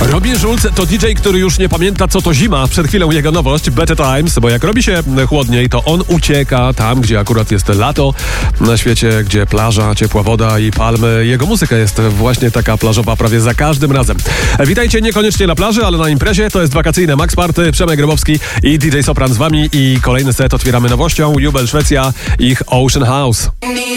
Robin Schulz to DJ, który już nie pamięta, co to zima. Przed chwilą jego nowość, Better Times, bo jak robi się chłodniej, to on ucieka tam, gdzie akurat jest lato, na świecie, gdzie plaża, ciepła woda i palmy. Jego muzyka jest właśnie taka plażowa prawie za każdym razem. Witajcie niekoniecznie na plaży, ale na imprezie. To jest wakacyjne Max Party, Przemek Grabowski i DJ Sopran z wami. I kolejny set otwieramy nowością. Jubel Szwecja, ich Ocean House.